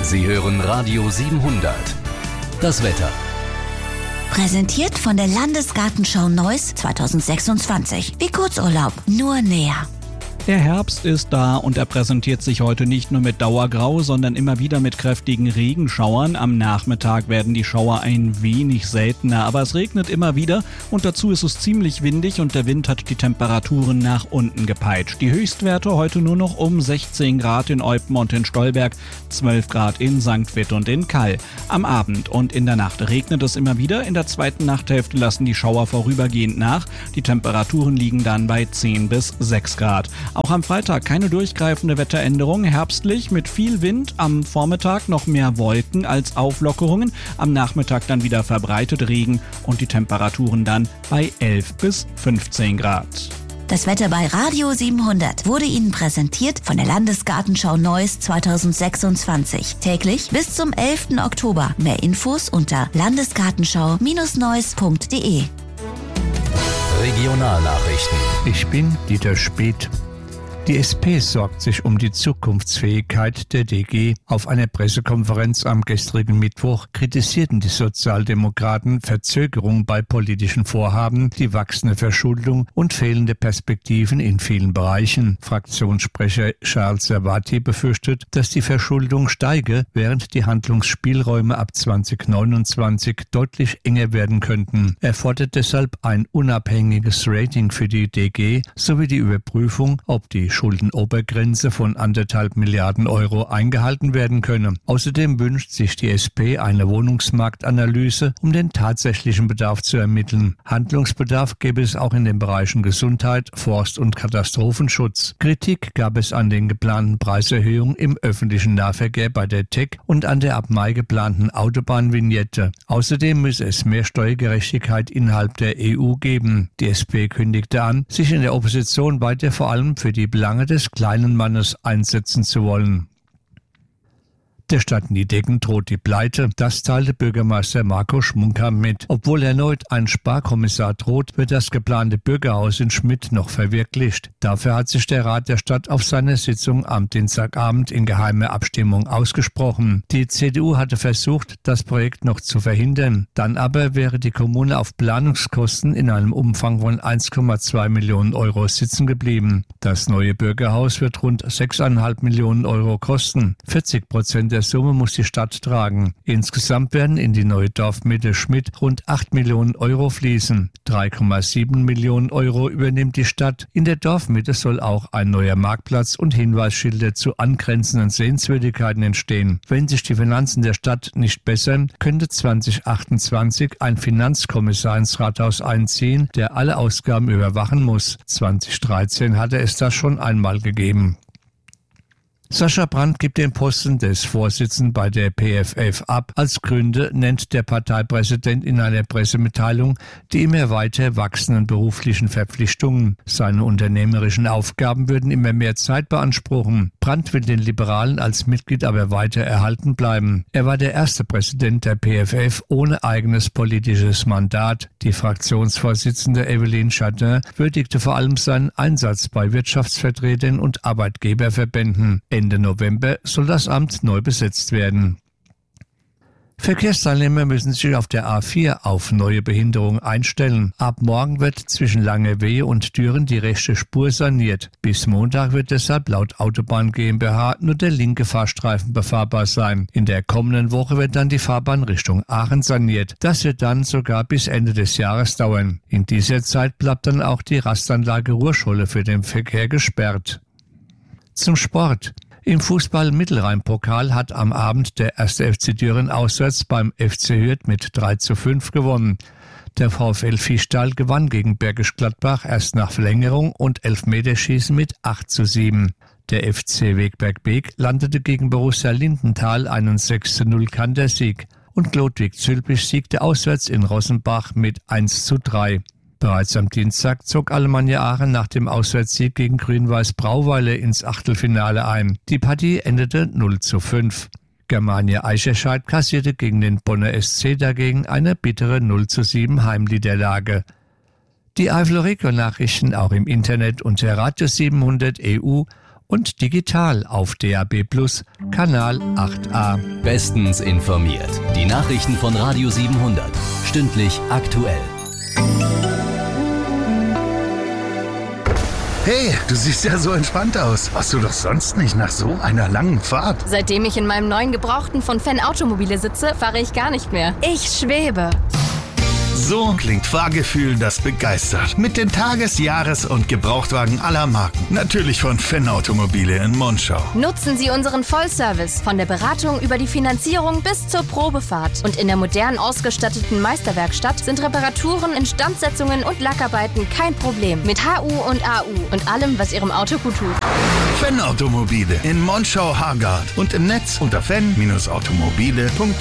Sie hören Radio 700. Das Wetter. Präsentiert von der Landesgartenschau Neuss 2026. Wie Kurzurlaub, nur näher. Der Herbst ist da und er präsentiert sich heute nicht nur mit Dauergrau, sondern immer wieder mit kräftigen Regenschauern. Am Nachmittag werden die Schauer ein wenig seltener, aber es regnet immer wieder und dazu ist es ziemlich windig und der Wind hat die Temperaturen nach unten gepeitscht. Die Höchstwerte heute nur noch um 16 Grad in Eupen und in Stolberg, 12 Grad in St. Vith und in Kall. Am Abend und in der Nacht regnet es immer wieder. In der zweiten Nachthälfte lassen die Schauer vorübergehend nach. Die Temperaturen liegen dann bei 10 bis 6 Grad. Auch am Freitag keine durchgreifende Wetteränderung, herbstlich mit viel Wind, am Vormittag noch mehr Wolken als Auflockerungen, am Nachmittag dann wieder verbreitet Regen und die Temperaturen dann bei 11 bis 15 Grad. Das Wetter bei Radio 700 wurde Ihnen präsentiert von der Landesgartenschau Neuss 2026. Täglich bis zum 11. Oktober. Mehr Infos unter landesgartenschau-neuss.de. Regionalnachrichten. Ich bin Dieter Speth. Die SP sorgt sich um die Zukunftsfähigkeit der DG. Auf einer Pressekonferenz am gestrigen Mittwoch kritisierten die Sozialdemokraten Verzögerung bei politischen Vorhaben, die wachsende Verschuldung und fehlende Perspektiven in vielen Bereichen. Fraktionssprecher Charles Servati befürchtet, dass die Verschuldung steige, während die Handlungsspielräume ab 2029 deutlich enger werden könnten. Er fordert deshalb ein unabhängiges Rating für die DG sowie die Überprüfung, ob die Schuldenobergrenze von 1,5 Milliarden Euro eingehalten werden könne. Außerdem wünscht sich die SP eine Wohnungsmarktanalyse, um den tatsächlichen Bedarf zu ermitteln. Handlungsbedarf gäbe es auch in den Bereichen Gesundheit, Forst- und Katastrophenschutz. Kritik gab es an den geplanten Preiserhöhungen im öffentlichen Nahverkehr bei der TEC und an der ab Mai geplanten Autobahnvignette. Außerdem müsse es mehr Steuergerechtigkeit innerhalb der EU geben. Die SP kündigte an, sich in der Opposition weiter vor allem für die Belange des kleinen Mannes einsetzen zu wollen. Der Stadt Niedecken droht die Pleite. Das teilte Bürgermeister Marco Schmunker mit. Obwohl erneut ein Sparkommissar droht, wird das geplante Bürgerhaus in Schmidt noch verwirklicht. Dafür hat sich der Rat der Stadt auf seiner Sitzung am Dienstagabend in geheimer Abstimmung ausgesprochen. Die CDU hatte versucht, das Projekt noch zu verhindern. Dann aber wäre die Kommune auf Planungskosten in einem Umfang von 1,2 Millionen Euro sitzen geblieben. Das neue Bürgerhaus wird rund 6,5 Millionen Euro kosten. 40% der Summe muss die Stadt tragen. Insgesamt werden in die neue Dorfmitte Schmidt rund 8 Millionen Euro fließen. 3,7 Millionen Euro übernimmt die Stadt. In der Dorfmitte soll auch ein neuer Marktplatz und Hinweisschilder zu angrenzenden Sehenswürdigkeiten entstehen. Wenn sich die Finanzen der Stadt nicht bessern, könnte 2028 ein Finanzkommissar ins Rathaus einziehen, der alle Ausgaben überwachen muss. 2013 hatte es das schon einmal gegeben. Sascha Brandt gibt den Posten des Vorsitzenden bei der PFF ab. Als Gründe nennt der Parteipräsident in einer Pressemitteilung die immer weiter wachsenden beruflichen Verpflichtungen. Seine unternehmerischen Aufgaben würden immer mehr Zeit beanspruchen. Brandt will den Liberalen als Mitglied aber weiter erhalten bleiben. Er war der erste Präsident der PFF ohne eigenes politisches Mandat. Die Fraktionsvorsitzende Evelyn Chardin würdigte vor allem seinen Einsatz bei Wirtschaftsvertretern und Arbeitgeberverbänden. Ende November soll das Amt neu besetzt werden. Verkehrsteilnehmer müssen sich auf der A4 auf neue Behinderungen einstellen. Ab morgen wird zwischen Langerwehe und Düren die rechte Spur saniert. Bis Montag wird deshalb laut Autobahn GmbH nur der linke Fahrstreifen befahrbar sein. In der kommenden Woche wird dann die Fahrbahn Richtung Aachen saniert. Das wird dann sogar bis Ende des Jahres dauern. In dieser Zeit bleibt dann auch die Rastanlage Ruhrscholle für den Verkehr gesperrt. Zum Sport. Im Fußball-Mittelrhein-Pokal hat am Abend der 1. FC Düren auswärts beim FC Hürth mit 3:5 gewonnen. Der VfL Fischtal gewann gegen Bergisch Gladbach erst nach Verlängerung und Elfmeterschießen mit 8:7. Der FC Wegberg-Beek landete gegen Borussia Lindenthal einen 6:0 Kantersieg und Chlodwig Zülpich siegte auswärts in Rossenbach mit 1:3. Bereits am Dienstag zog Alemannia Aachen nach dem Auswärtssieg gegen Grün-Weiß Brauweiler ins Achtelfinale ein. Die Partie endete 0:5. Germania Eicherscheid kassierte gegen den Bonner SC dagegen eine bittere 0:7 Heimniederlage. Die Eifel-Region-Nachrichten auch im Internet unter Radio 700 EU und digital auf DAB+ Kanal 8a. Bestens informiert. Die Nachrichten von Radio 700. Stündlich aktuell. Hey, du siehst ja so entspannt aus. Warst du doch sonst nicht nach so einer langen Fahrt? Seitdem ich in meinem neuen Gebrauchten von Fenn Automobile sitze, fahre ich gar nicht mehr. Ich schwebe. So klingt Fahrgefühl, das begeistert. Mit den Tages-, Jahres- und Gebrauchtwagen aller Marken. Natürlich von Fenn Automobile in Monschau. Nutzen Sie unseren Vollservice. Von der Beratung über die Finanzierung bis zur Probefahrt. Und in der modern ausgestatteten Meisterwerkstatt sind Reparaturen, Instandsetzungen und Lackarbeiten kein Problem. Mit HU und AU und allem, was Ihrem Auto gut tut. Fenn Automobile in Monschau-Hargard und im Netz unter fenn-automobile.de.